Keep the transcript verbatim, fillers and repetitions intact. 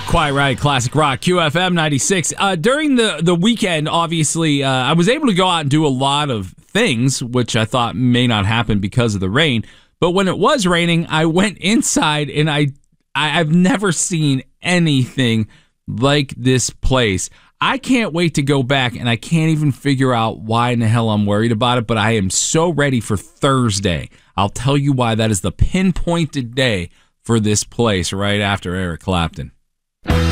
Quite right. Classic Rock, Q F M ninety-six. Uh, during the, the weekend, obviously, uh, I was able to go out and do a lot of things, which I thought may not happen because of the rain. But when it was raining, I went inside, and I, I I've never seen anything like this place. I can't wait to go back, and I can't even figure out why in the hell I'm worried about it, but I am so ready for Thursday. I'll tell you why. That is the pinpointed day for this place right after Eric Clapton.